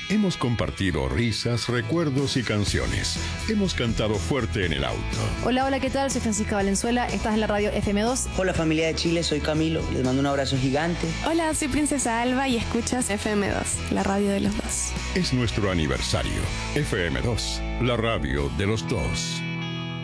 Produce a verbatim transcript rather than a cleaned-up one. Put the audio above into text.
Hemos compartido risas, recuerdos y canciones. Hemos cantado fuerte en el auto. Hola, hola, ¿qué tal? Soy Francisca Valenzuela, estás en la radio F M dos. Hola familia de Chile, soy Camilo, les mando un abrazo gigante. Hola, soy Princesa Alba y escuchas F M dos, la radio de los dos. Es nuestro aniversario. F M dos, la radio de los dos.